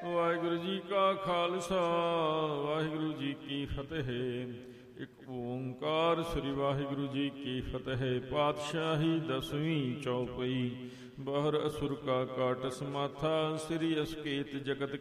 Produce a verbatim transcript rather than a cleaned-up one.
ਵਾਹਿਗੁਰੂ ਜੀ ਕਾ ਖਾਲਸਾ ਵਾਹਿਗੁਰੂ ਜੀ ਕੀ ਫਤਿਹ। ਇੱਕ ਓਂਕਾਰ ਸ੍ਰੀ ਵਾਹਿਗੁਰੂ ਜੀ ਕੀ ਫਤਿਹ। ਪਾਤਸ਼ਾਹੀ ਦਸਵੀਂ ਚੌਪਈ। ਬਹਰ ਅਸੁਰ ਕਾ ਕਾਟ ਸਮਾਥਾ, ਸ੍ਰੀ ਅਸਕੇਤ ਜਗਤ